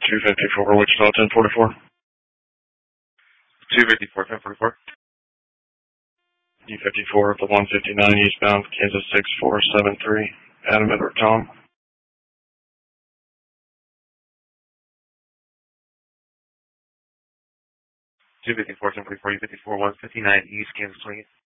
254, Wichita 1044. 254, 1044. U54 at the 159 eastbound, Kansas 6473. Adam Edward Tom. 254, 1044, U54, 159 East, Kansas 20.